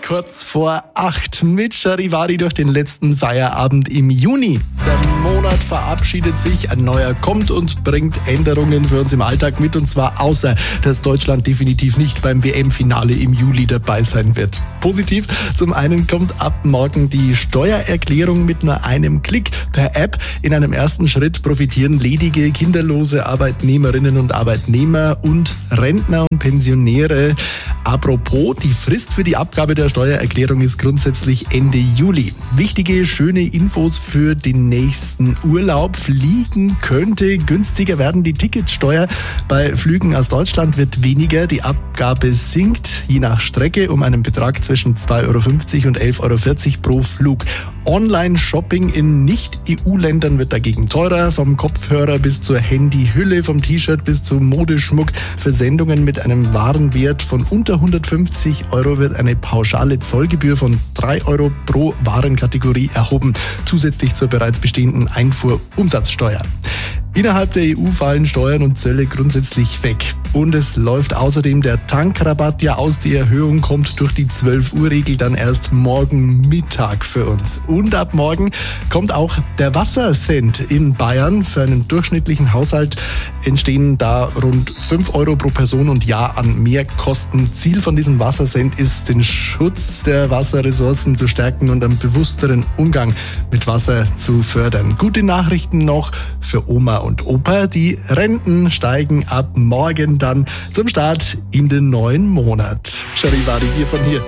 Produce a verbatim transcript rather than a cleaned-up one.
Kurz vor acht mit Charivari durch den letzten Feierabend im Juni. Der Monat verabschiedet sich, ein neuer kommt und bringt Änderungen für uns im Alltag mit. Und zwar außer, dass Deutschland definitiv nicht beim W M-Finale im Juli dabei sein wird. Positiv, zum einen kommt ab morgen die Steuererklärung mit nur einem Klick per App. In einem ersten Schritt profitieren ledige, kinderlose Arbeitnehmerinnen und Arbeitnehmer und Rentner und Pensionäre. Apropos, die Frist für die Abgabe der Steuererklärung ist grundsätzlich Ende Juli. Wichtige, schöne Infos für den nächsten Urlaub. Fliegen könnte günstiger werden. Die Ticketsteuer bei Flügen aus Deutschland wird weniger. Die Abgabe sinkt je nach Strecke um einen Betrag zwischen zwei Euro fünfzig und elf Euro vierzig pro Flug. Online-Shopping in Nicht-E U-Ländern wird dagegen teurer. Vom Kopfhörer bis zur Handyhülle, vom T-Shirt bis zum Modeschmuck. Für Sendungen mit einem Warenwert von unter hundertfünfzig Euro wird eine pauschale Zollgebühr von drei Euro pro Warenkategorie erhoben, zusätzlich zur bereits bestehenden Einfuhrumsatzsteuer. Innerhalb der E U fallen Steuern und Zölle grundsätzlich weg. Und es läuft außerdem der Tankrabatt ja aus. Die Erhöhung kommt durch die zwölf Uhr Regel dann erst morgen Mittag für uns. Und ab morgen kommt auch der Wassercent in Bayern. Für einen durchschnittlichen Haushalt entstehen da rund fünf Euro pro Person und Jahr an Mehrkosten. Ziel von diesem Wassercent ist, den Schutz der Wasserressourcen zu stärken und einen bewussteren Umgang mit Wasser zu fördern. Gute Nachrichten noch für Oma und Opa. Die Renten steigen ab morgen dann zum Start in den neuen Monat. Charivari hier von hier.